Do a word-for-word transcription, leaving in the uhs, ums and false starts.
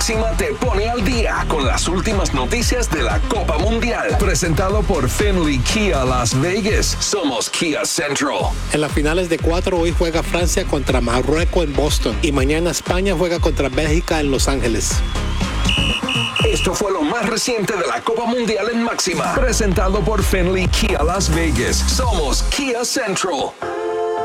Máxima te pone al día con las últimas noticias de la Copa Mundial. Presentado por Finley Kia Las Vegas. Somos Kia Central. En las finales de cuatro, hoy juega Francia contra Marruecos en Boston. Y mañana España juega contra Bélgica en Los Ángeles. Esto fue lo más reciente de la Copa Mundial en Máxima. Presentado por Finley Kia Las Vegas. Somos Kia Central.